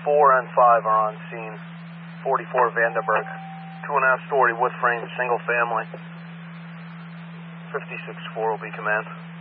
4 and 5 are on scene. 44 Vandenberg. 2.5-story wood frame, single family. 56-4 will be command.